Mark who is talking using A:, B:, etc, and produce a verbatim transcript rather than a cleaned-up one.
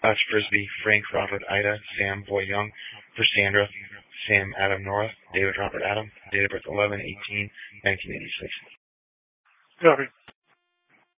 A: Alex Frisbee, Frank Robert Ida, Sam Boy Young. For Sandra, Sam Adam Nora, David Robert Adam. Date of birth eleven eighteen nineteen eighty-six.
B: Copy.